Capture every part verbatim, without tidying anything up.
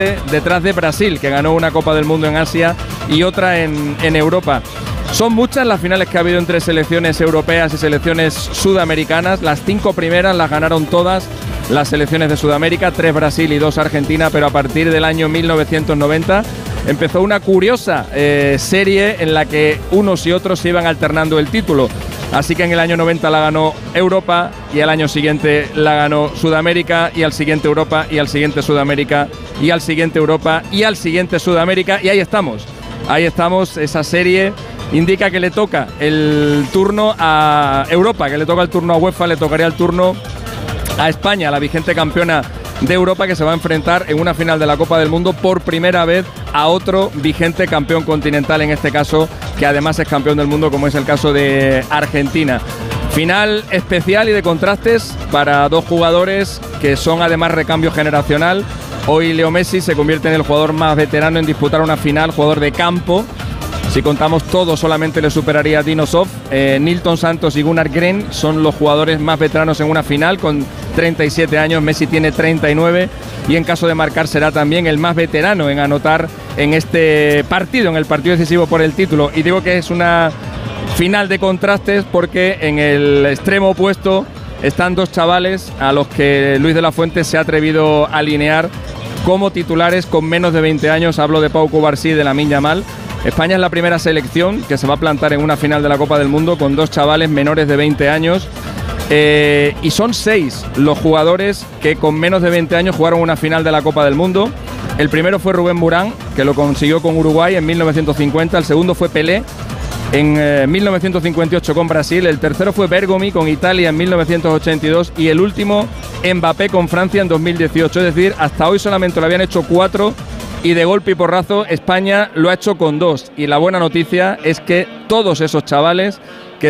detrás de Brasil, que ganó una Copa del Mundo en Asia y otra en, en Europa. Son muchas las finales que ha habido entre selecciones europeas y selecciones sudamericanas. Las cinco primeras las ganaron todas las selecciones de Sudamérica, tres Brasil y dos Argentina, pero a partir del año mil novecientos noventa empezó una curiosa eh, serie en la que unos y otros se iban alternando el título. Así que en el año noventa la ganó Europa y al año siguiente la ganó Sudamérica y al siguiente Europa y al siguiente Sudamérica y al siguiente Europa y al siguiente Sudamérica y ahí estamos. Ahí estamos, esa serie indica que le toca el turno a Europa, que le toca el turno a UEFA, le tocaría el turno a España, la vigente campeona de Europa, que se va a enfrentar en una final de la Copa del Mundo por primera vez a otro vigente campeón continental, en este caso, que además es campeón del mundo, como es el caso de Argentina. Final especial y de contrastes para dos jugadores que son además recambio generacional. Hoy Leo Messi se convierte en el jugador más veterano en disputar una final, jugador de campo. Si contamos todo, solamente le superaría a Dino Zoff. Eh, Nilton Santos y Gunnar Gren son los jugadores más veteranos en una final, con treinta y siete años. Messi tiene treinta y nueve y en caso de marcar será también el más veterano en anotar en este partido, en el partido decisivo por el título. Y digo que es una final de contrastes porque en el extremo opuesto están dos chavales a los que Luis de la Fuente se ha atrevido a alinear como titulares con menos de veinte años. Hablo de Pau Cubarsí y de Lamine Yamal. España es la primera selección que se va a plantar en una final de la Copa del Mundo con dos chavales menores de veinte años. Eh, y son seis los jugadores que con menos de veinte años jugaron una final de la Copa del Mundo. El primero fue Rubén Burán, que lo consiguió con Uruguay en mil novecientos cincuenta. El segundo fue Pelé en eh, mil novecientos cincuenta y ocho con Brasil. El tercero fue Bergomi con Italia en mil novecientos ochenta y dos. Y el último, Mbappé con Francia en dos mil dieciocho. Es decir, hasta hoy solamente lo habían hecho cuatro. Y de golpe y porrazo España lo ha hecho con dos. Y la buena noticia es que todos esos chavales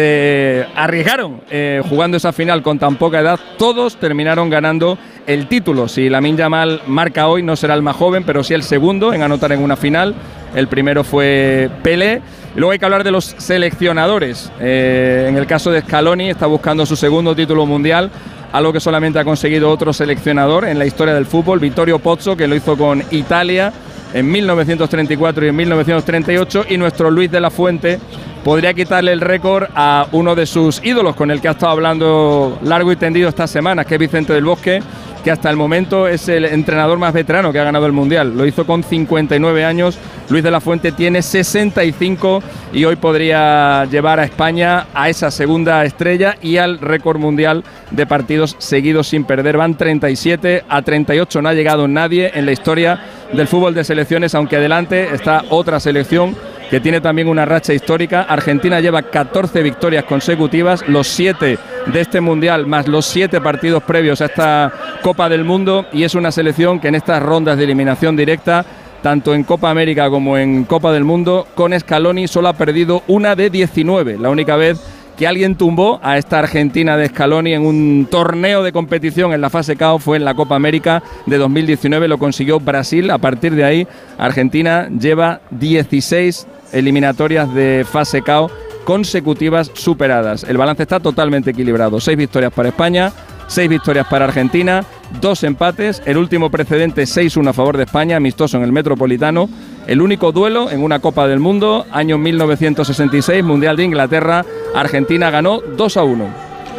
que arriesgaron eh, jugando esa final con tan poca edad, todos terminaron ganando el título. Si Lamine Yamal marca hoy, no será el más joven, pero sí el segundo en anotar en una final. El primero fue Pelé. Luego hay que hablar de los seleccionadores. Eh, en el caso de Scaloni, está buscando su segundo título mundial, algo que solamente ha conseguido otro seleccionador en la historia del fútbol, Vittorio Pozzo, que lo hizo con Italia en mil novecientos treinta y cuatro y en mil novecientos treinta y ocho, y nuestro Luis de la Fuente podría quitarle el récord a uno de sus ídolos con el que ha estado hablando largo y tendido estas semanas, que es Vicente del Bosque, que hasta el momento es el entrenador más veterano que ha ganado el Mundial. Lo hizo con cincuenta y nueve años, Luis de la Fuente tiene sesenta y cinco y hoy podría llevar a España a esa segunda estrella y al récord mundial de partidos seguidos sin perder. Van treinta y siete, a treinta y ocho no ha llegado nadie en la historia del fútbol de selecciones, aunque adelante está otra selección que tiene también una racha histórica. Argentina lleva catorce victorias consecutivas, los siete de este Mundial, más los siete partidos previos a esta Copa del Mundo, y es una selección que en estas rondas de eliminación directa, tanto en Copa América como en Copa del Mundo, con Scaloni solo ha perdido una de diecinueve. La única vez que alguien tumbó a esta Argentina de Scaloni en un torneo de competición en la fase K O fue en la Copa América de dos mil diecinueve, lo consiguió Brasil. A partir de ahí, Argentina lleva dieciséis eliminatorias de fase K O consecutivas superadas. El balance está totalmente equilibrado. Seis victorias para España, seis victorias para Argentina, dos empates. El último precedente, seis uno a favor de España, amistoso en el Metropolitano. El único duelo en una Copa del Mundo, año mil novecientos sesenta y seis, Mundial de Inglaterra. Argentina ganó dos a uno.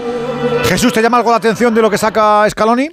Jesús, ¿te llama algo la atención de lo que saca Scaloni?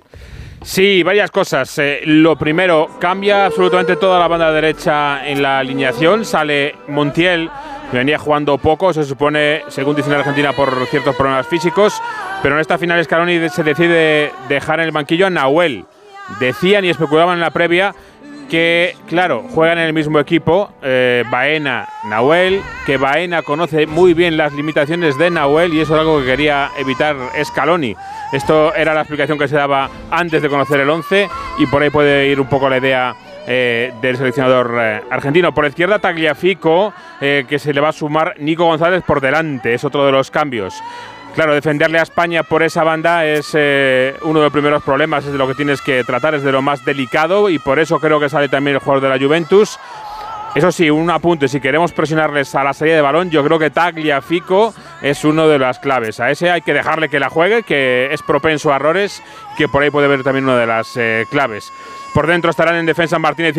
Sí, varias cosas. Eh, lo primero, cambia absolutamente toda la banda derecha en la alineación. Sale Montiel, que venía jugando poco, se supone, según dicen en Argentina, por ciertos problemas físicos. Pero en esta final Scaloni se decide dejar en el banquillo a Nahuel. Decían y especulaban en la previa que, claro, juegan en el mismo equipo, eh, Baena, Nahuel, que Baena conoce muy bien las limitaciones de Nahuel y eso es algo que quería evitar Scaloni. Esto era la explicación que se daba antes de conocer el once y por ahí puede ir un poco la idea eh, del seleccionador eh, argentino. Por la izquierda, Tagliafico, eh, que se le va a sumar Nico González por delante, es otro de los cambios. Claro, defenderle a España por esa banda es eh, uno de los primeros problemas, es de lo que tienes que tratar, es de lo más delicado y por eso creo que sale también el jugador de la Juventus. Eso sí, un apunte, si queremos presionarles a la salida de balón, yo creo que Tagliafico es uno de las claves. A ese hay que dejarle que la juegue, que es propenso a errores, que por ahí puede ver también una de las eh, claves. Por dentro estarán en defensa Martínez